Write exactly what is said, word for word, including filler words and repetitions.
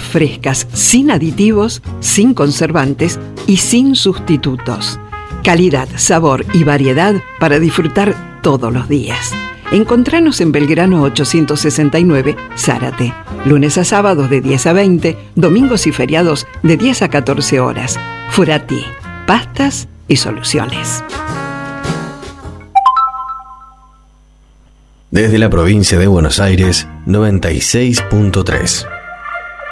frescas, sin aditivos, sin conservantes y sin sustitutos. Calidad, sabor y variedad para disfrutar todos los días. Encontranos en Belgrano ochocientos sesenta y nueve, Zárate. Lunes a sábados de diez a veinte, domingos y feriados de diez a catorce horas. Furati, pastas y soluciones. Desde la provincia de Buenos Aires, noventa y seis punto tres.